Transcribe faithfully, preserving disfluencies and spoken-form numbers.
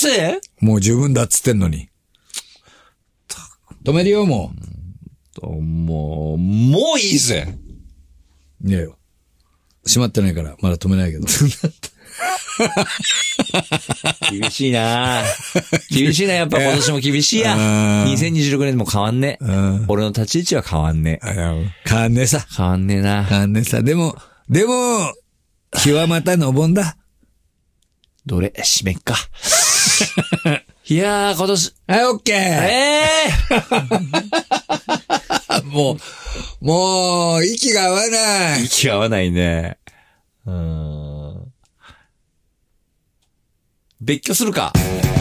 せもう十分だっつってんのに。止めるよ、もう。もう、もういいぜ。 う。いやよ。閉まってないから、まだ止めないけど。 厳しいな厳しいな、やっぱ今年も厳しいや。にせんにじゅうろくねんも変わんね。俺の立ち位置は変わんね。 変わんねえさ。 変わんねえな。 変わんねえさ。でも、でも、日はまた昇んだ。 どれ、締めっか。いやー、今年。 はい、オッケー。 ええー、もう、もう、息が合わない。 息が合わないね。うーん。別居するか。